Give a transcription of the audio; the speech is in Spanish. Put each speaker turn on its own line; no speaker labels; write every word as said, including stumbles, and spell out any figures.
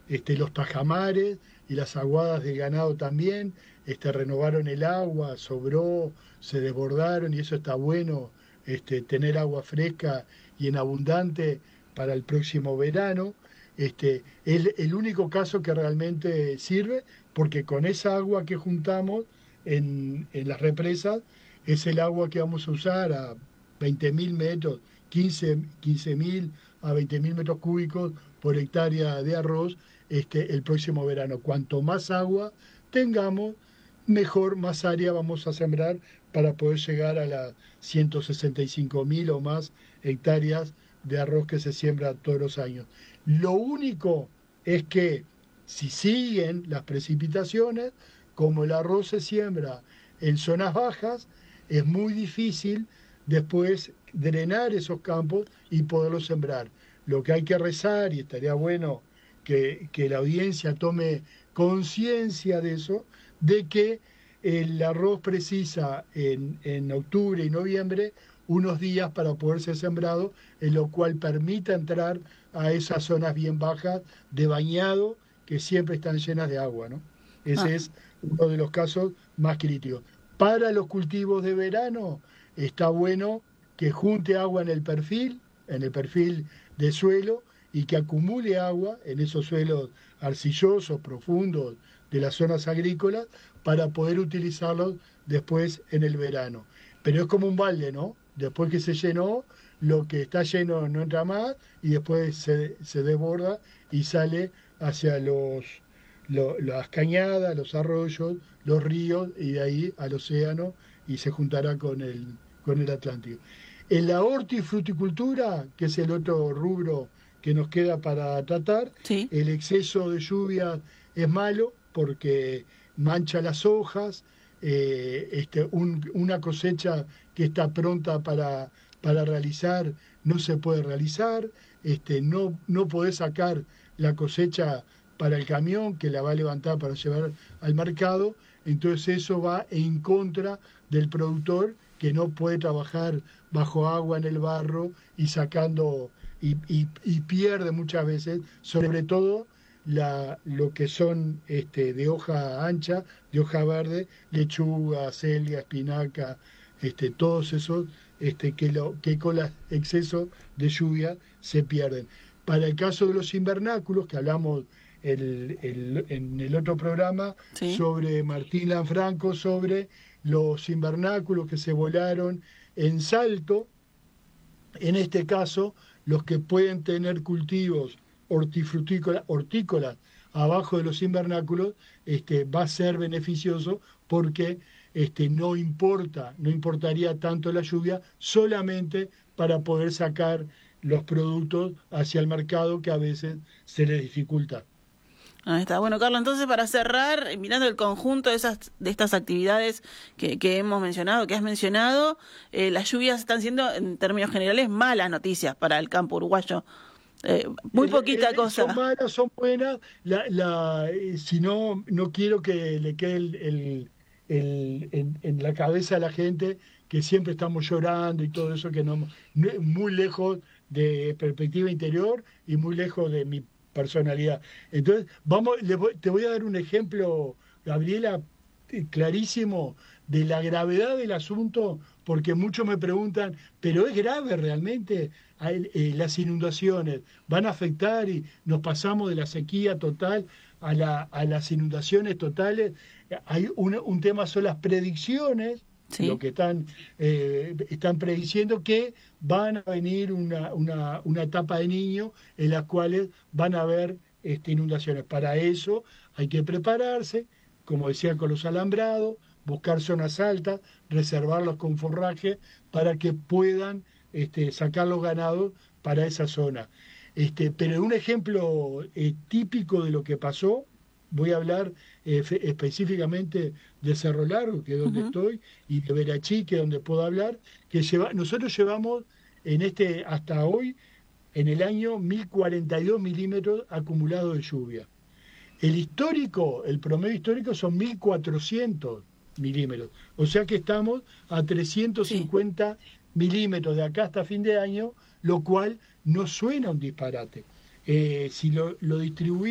este, los tajamares y las aguadas del ganado también, este, renovaron el agua, sobró, se desbordaron y eso está bueno, este, tener agua fresca y en abundante para el próximo verano. Este, es el único caso que realmente sirve, porque con esa agua que juntamos en, en las represas, es el agua que vamos a usar a veinte mil metros, quince mil a veinte mil metros cúbicos por hectárea de arroz este, el próximo verano. Cuanto más agua tengamos, mejor, más área vamos a sembrar para poder llegar a las ciento sesenta y cinco mil o más hectáreas de arroz que se siembra todos los años. Lo único es que si siguen las precipitaciones, como el arroz se siembra en zonas bajas, es muy difícil después drenar esos campos y poderlos sembrar. Lo que hay que rezar, y estaría bueno que, que la audiencia tome conciencia de eso, de que el arroz precisa en, en octubre y noviembre unos días para poder ser sembrado, en lo cual permita entrar a esas zonas bien bajas de bañado que siempre están llenas de agua, ¿no? Ese ah. es uno de los casos más críticos. Para los cultivos de verano está bueno que junte agua en el perfil, en el perfil de suelo, y que acumule agua en esos suelos arcillosos, profundos, de las zonas agrícolas, para poder utilizarlos después en el verano. Pero es como un balde, ¿no? Después que se llenó, lo que está lleno no entra más y después se, se desborda y sale hacia los, lo, las cañadas, los arroyos, los ríos y de ahí al océano y se juntará con el, con el Atlántico. En la hortifruticultura, que es el otro rubro que nos queda para tratar, sí. El exceso de lluvia es malo porque mancha las hojas, eh, este, un, una cosecha que está pronta para, para realizar no se puede realizar, este, no, no podés sacar la cosecha para el camión que la va a levantar para llevar al mercado, entonces eso va en contra del productor que no puede trabajar bajo agua en el barro y sacando y, y, y pierde muchas veces, sobre todo la, lo que son este, de hoja ancha, de hoja verde, lechuga, celia, espinaca, este, todos esos este, que, lo, que con el exceso de lluvia se pierden. Para el caso de los invernáculos, que hablamos el, el, en el otro programa, ¿sí? Sobre Martín Lanfranco, sobre los invernáculos que se volaron en Salto, en este caso, los que pueden tener cultivos hortifrutícolas, hortícolas abajo de los invernáculos, este, va a ser beneficioso porque este, no importa, no importaría tanto la lluvia, solamente para poder sacar los productos hacia el mercado que a veces se les dificulta.
Ahí está. Bueno, Carlos, entonces para cerrar, mirando el conjunto de esas de estas actividades que, que hemos mencionado, que has mencionado, eh, las lluvias están siendo, en términos generales, malas noticias para el campo uruguayo. Eh, muy poquita
eh,
cosa.
Son malas, son buenas. La, la, eh, si no, no quiero que le quede el, el, el, en, en la cabeza a la gente que siempre estamos llorando y todo eso, que no, no muy lejos de perspectiva interior y muy lejos de mi personalidad. Entonces, vamos, le voy, te voy a dar un ejemplo, Gabriela, clarísimo de la gravedad del asunto, porque muchos me preguntan, ¿pero es grave realmente? Eh, las inundaciones van a afectar y nos pasamos de la sequía total a, la, a las inundaciones totales. Hay un, un tema, son las predicciones. Sí. Lo que están, eh, están prediciendo que van a venir una, una, una etapa de niño en las cuales van a haber este, inundaciones. Para eso hay que prepararse, como decía, con los alambrados, buscar zonas altas, reservarlos con forraje para que puedan este, sacar los ganados para esa zona. Este, pero un ejemplo eh, típico de lo que pasó, voy a hablar eh, específicamente de Cerro Largo, que es donde uh-huh. estoy, y de Verachí, que es donde puedo hablar, que lleva, nosotros llevamos en este hasta hoy, en el año, mil cuarenta y dos milímetros acumulados de lluvia. El histórico, el promedio histórico son mil cuatrocientos milímetros, o sea que estamos a trescientos cincuenta sí. milímetros de acá hasta fin de año, lo cual no suena un disparate. Eh, si lo, lo distribuimos